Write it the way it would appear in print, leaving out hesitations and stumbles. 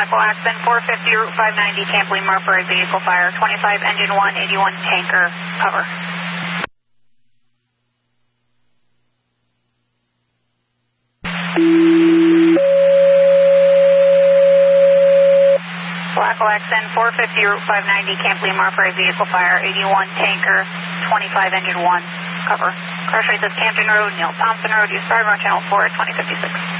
Blackwell Accent 450, Route 590, Camp Lima for a vehicle fire. 25, engine 1, 81, tanker, cover. Blackwell Accent 450, Route 590, Camp Lima for a vehicle fire. 81, tanker, 25, engine 1, cover. Crash rate is Campton Road, Neil Thompson Road, use Star Channel 4 at 2056.